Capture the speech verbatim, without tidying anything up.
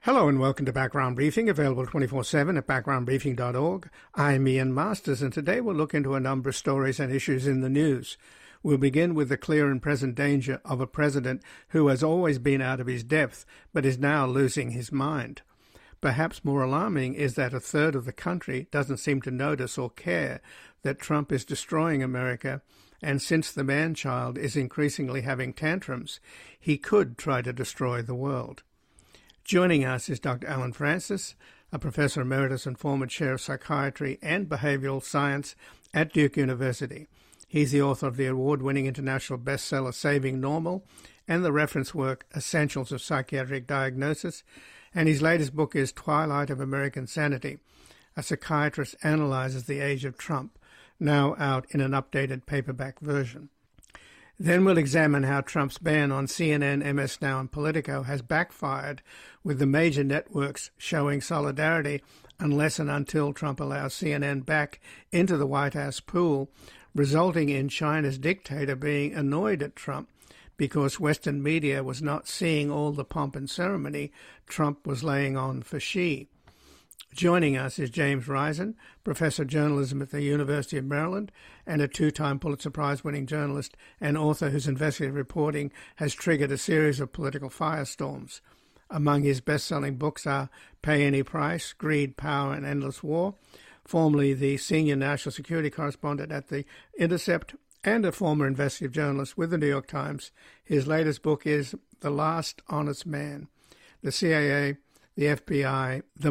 Hello and welcome to Background Briefing, available twenty-four seven at background briefing dot org. I'm Ian Masters, and today we'll look into a number of stories and issues in the news. We'll begin with the clear and present danger of a president who has always been out of his depth, but is now losing his mind. Perhaps more alarming is that a third of the country doesn't seem to notice or care that Trump is destroying America, and since the man-child is increasingly having tantrums, he could try to destroy the world. Joining us is Doctor Allen Frances, a professor emeritus and former chair of psychiatry and behavioral science at Duke University. He's the author of the award-winning international bestseller Saving Normal and the reference work Essentials of Psychiatric Diagnosis, and his latest book is Twilight of American Sanity. A psychiatrist analyzes the age of Trump, now out in an updated paperback version. Then we'll examine how Trump's ban on C N N, M S Now, and Politico has backfired, with the major networks showing solidarity unless and until Trump allows C N N back into the White House pool, resulting in China's dictator being annoyed at Trump because Western media was not seeing all the pomp and ceremony Trump was laying on for Xi. Joining us is James Risen, professor of journalism at the University of Maryland and a two-time Pulitzer Prize-winning journalist and author whose investigative reporting has triggered a series of political firestorms. Among his best-selling books are Pay Any Price, Greed, Power, and Endless War, formerly the senior national security correspondent at The Intercept and a former investigative journalist with the New York Times. His latest book is The Last Honest Man, the C I A, the F B I, the